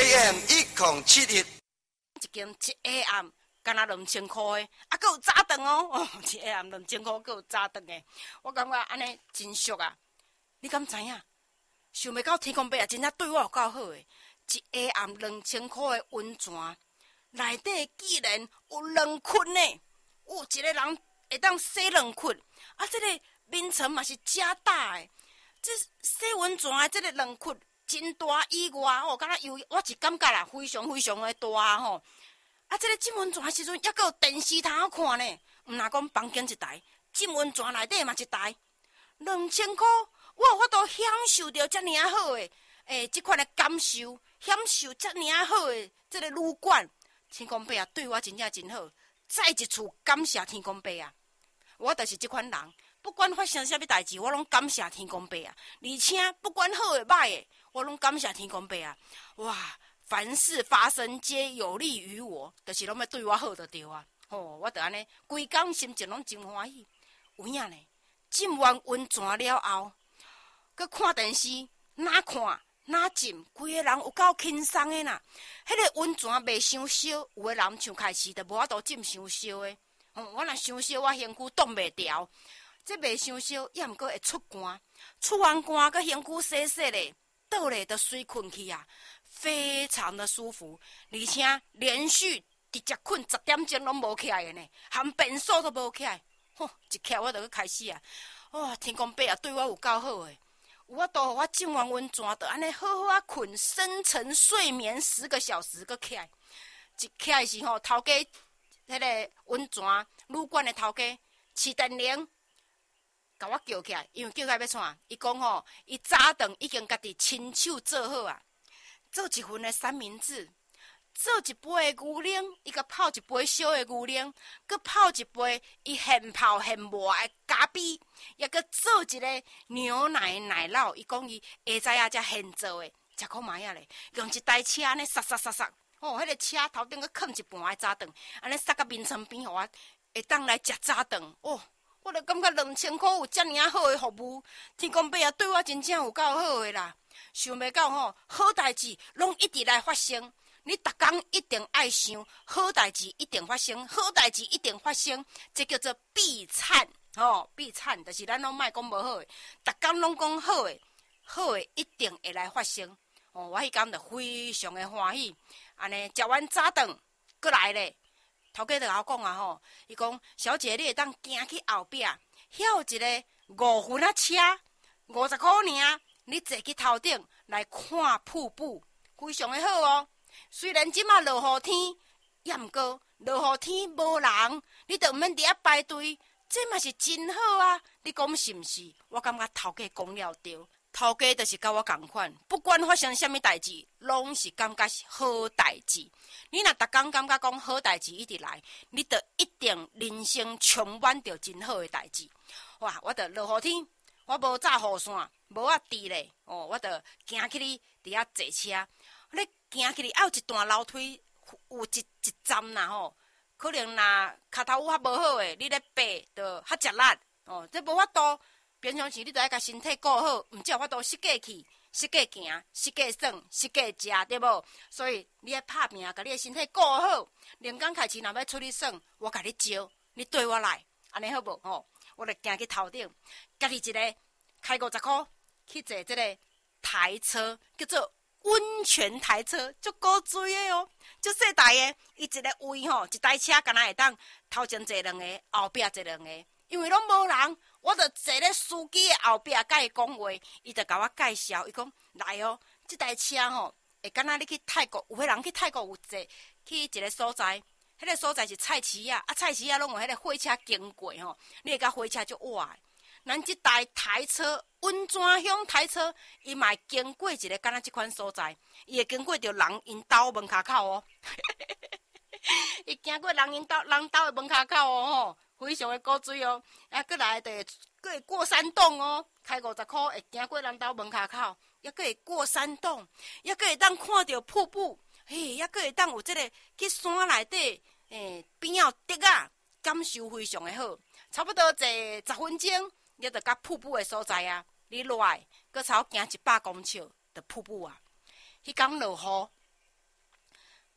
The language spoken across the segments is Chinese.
AM 1071， 一间一下暗，干那2000块的，啊，搁有早顿哦，一下暗2000块，搁有早顿的，我感觉安尼真俗啊！你敢知影？想袂到天公伯啊，真正对我有够好诶！一下暗2000块的温泉，内底竟然有2窟呢！一个人会当洗2窟，啊，这个面层嘛是正大诶，这洗温泉的这个2窟真大以外吼，敢若我是感觉啦，非常非常的大吼。啊，这个浸温泉的时阵，还阁有电视通看呢。毋若讲房间一台，浸温泉内底嘛一台，2000块，我有法度享受到遮尔好诶，即款的感受，享受遮尔好诶，这个旅馆，天公伯啊，对我真正真好。再一次感谢天公伯啊！我就是即款人，不管发生啥物代志，我拢感谢天公伯啊！而且不管好诶歹诶，我拢感谢天公伯啊！哇，凡事发生皆有利于我，就是拢要对我好就对啊！我就安尼，规工心情拢真欢喜。有影呢，浸完温泉了后，佮看电视，哪看哪浸，规个人有够轻松的啦。迄个温泉袂伤烧，有个人像开始就无法度浸伤烧的。我若伤烧，我身躯挡袂牢。这袂伤烧，也毋过会出汗，出完汗佮身躯洗洗咧，倒咧就睡困去啊，非常的舒服，而且连续直接困10点钟拢无起来的呢，含便所都无起来。一起来我就去开始啊！哇，天公伯啊，对我有够好诶！有法度互我浸完温泉，就安尼好好啊困，深层睡眠10个小时，佮起来。一起来时头家迄个温泉旅馆的头家市电铃，甲我叫起来，因为叫起来要创，伊讲伊早顿已经家己亲手做好啊，做一份的三明治，做一杯的牛奶，伊甲泡一杯烧的牛奶，佮泡一杯伊现泡现磨的咖啡，也佮做一个牛奶奶酪，伊讲伊下早仔才现做的，食看卖啊咧，用一台车安尼杀，迄个车头顶佮囥一盘的早顿，安尼杀到眠床边，互我会当来食早顿。我就感觉2000块有遮尔好的服务，天公伯啊，对我真正有够好的啦！想袂到好代志拢一直来发生。你逐工一定爱想好代志一定发生，好代志一定发生，这叫做必惨必惨，就是咱拢莫讲无好的，逐工拢讲好的，好的一定会来发生。我迄天就非常的欢喜，安尼食完早顿，过来咧。头家就甲我讲啊伊讲小姐你会当行去后壁，晓一个5分啊车，50块尔，你坐去头顶来看瀑布，非常的好哦。虽然即马落雨天，也毋过落雨天无人，你就毋免伫遐排队，这嘛是真好啊！你讲是毋是？我感觉头家讲了对。头家就是甲我同款，不管发生什么代志，拢是感觉是好代志。你若逐工感觉讲好代志一直来，你就一定人生充满着真好的代志。哇！我着落雨天，我无炸雨伞，无啊滴咧，我着行去哩伫遐坐车，你行去哩还有一段楼梯，有一站啦可能若骹头有较无好诶，你咧爬着较食力这无法度。平常时你著爱甲身体顾好，毋才有法度适价去、适价行、适价耍、适价食，对无？所以你爱拍拼，甲你的身体顾好。连刚开始若要出去耍，我甲你招，你对我来，安尼好无？我著行去头顶，家己一个开50块去坐这个台车，叫做温泉台车，足高水的哦，足细台的。伊一个位一台车敢若会当头前坐2个，后壁坐2个。因为拢无人，我就坐咧司机的后壁，甲伊讲话，伊就甲我介绍，伊讲来这台车会敢若你去泰国，有迄人去泰国有坐，去一个所在，迄个所在是菜市啊，菜市啊拢有迄个火车经过你会甲火车足活的。咱这台台车温泉乡台车，伊嘛会经过一个敢若这款所在，伊会经过着人因兜门口口伊经过人兜的门口口非常的古水过来就会过山洞开50块会经过人兜门口口，还会过山洞，还会当看到瀑布，还会当有这个去山内底边仔竹啊，感受非常的好。差不多坐10分钟，你就到瀑布的所在啊，你落来，搁差不多行100公尺的瀑布啊。迄天落雨，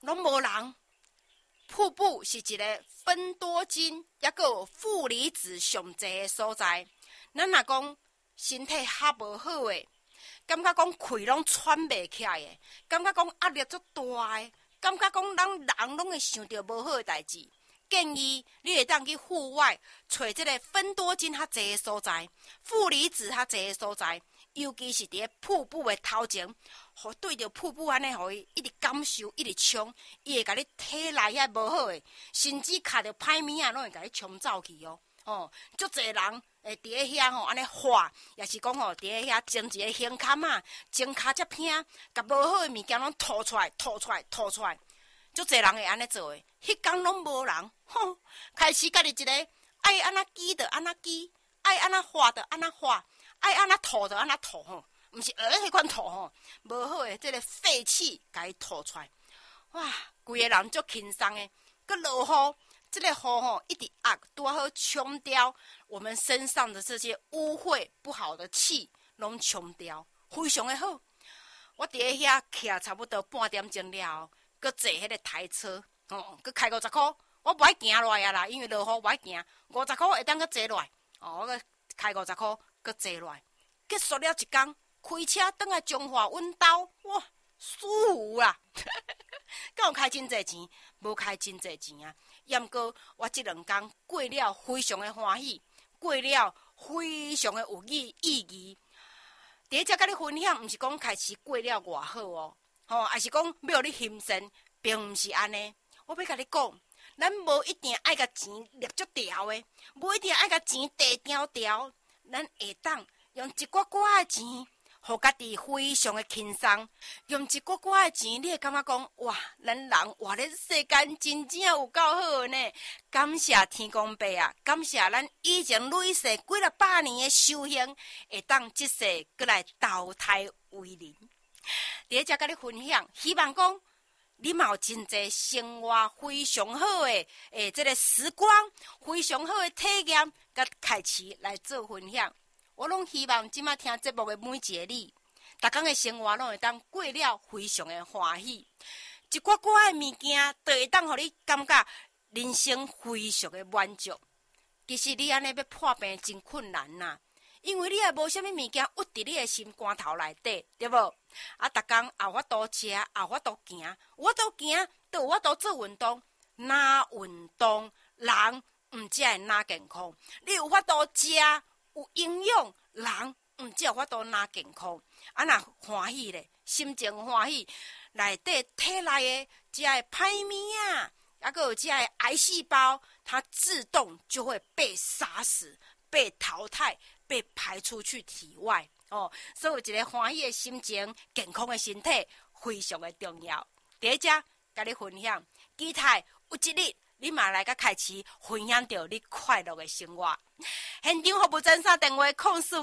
拢无人。瀑布是一个芬多精，也个有负离子上侪的所在。咱若讲身体较无好诶，感觉讲气拢喘袂起来诶，感觉讲压力足大诶，感觉讲咱人拢会想到无好诶代志。建议你会当去户外找这个芬多精较侪的所在，负离子较侪的所在，尤其是伫瀑布的头前，互对着瀑布安尼，互伊一直感受，一直冲，伊会甲你体内遐无好的，甚至卡着歹物啊，拢会甲你冲走去哦。哦，足侪人会伫咧遐吼安尼滑，也是讲吼伫咧遐前一个胸坎啊，前骹才偏，甲无好的物件拢吐出来，吐出来，吐出来。足侪人会安尼做诶，迄天拢无人，吼，开始家己一个爱安那记着安那记，爱安那画着安那画，爱安那吐着安那吐吼，毋是迄款吐吼，无好诶，这个废气甲伊吐出来，哇，规个人足轻松诶，佮落雨，这个雨吼一直压，拄好冲掉我们身上的这些污秽不好的气，拢冲掉，非常诶好。我伫咧遐徛差不多半点钟了。佮坐迄个台车，佮开50块，我不爱行落来啦，因为落雨不爱行，50块会当佮坐落来，我佮开50块，佮坐落来。结束了一天，开车倒来中华稳兜，哇，舒服啦！敢有开真侪钱？无开真侪钱啊！毋过我这2天过了非常的欢喜，过了非常的有意义。第一只甲你分享，毋是讲开始过了偌好哦。还是讲要你心神，并毋是安尼。我要甲你讲，咱无一定爱甲钱捏足条的，无一定爱甲钱地条条。咱会当用一寡寡的钱，互家己非常的轻松。用一寡寡的钱，你会感觉讲，哇，咱人活咧世间真正有够好呢！感谢天公伯啊，感谢咱以前累世几了百年的修行，会当即世过来投胎为人。第一只甲你分享，希望讲你嘛有真侪生活非常好的这个时光，非常好的体验，甲开始来做分享。我拢希望即马听节目的每一个你，逐工的生活拢会当过了非常的欢喜，一寡寡的物件都会当互你感觉人生非常的满足。其实你安尼要破病真困难呐。因为你也无啥物物件压伫你的心肝头内底，对无？啊，逐工有法度食，有法度行，有法度行，都有法度做运动。哪运动，人毋才会哪健康。你有法度食，有营养，人毋才有法度哪健康。啊，若欢喜咧，心情欢喜，内底体内的这个歹物啊，还佫有这个癌细胞，它自动就会被杀死、被淘汰。被排出去体外哦，所以有一个欢喜的心情、健康的身体非常的重要。第一只甲你分享，期待有一日你嘛来甲开始分享到你快乐的生活。现场服务专线电话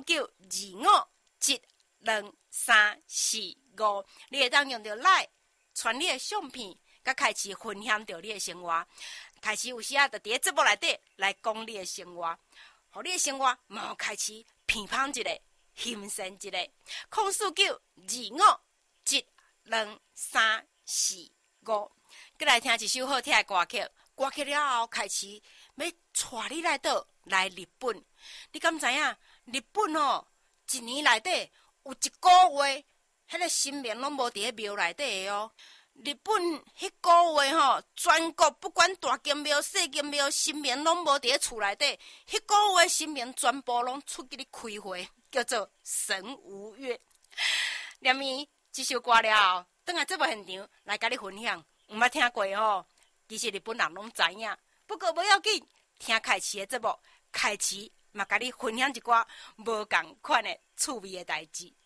04925722345，你会当用到来传你的相片，甲开始分享到你的生活。开始有时啊，就伫咧节目内底来讲你的生活。互你的生活嘛开始偏芳一个，欣赏一个。04925722345，再来听一首好听的歌曲。歌曲了后，开始要带你来倒来日本。你敢知影？日本哦，一年内底有一个月，迄个神明拢无伫咧庙内底的哦。日本迄个月吼，全国不管大间庙、小间庙，神明拢无伫咧厝内底。迄个月神明全部拢出去咧开会，叫做神无月。念伊这首歌了后，转来节目现场来甲你分享。毋捌听过吼，其实日本人拢知影，不过无要紧，听开始的节目，开始嘛甲你分享一寡无共款的趣味的代志。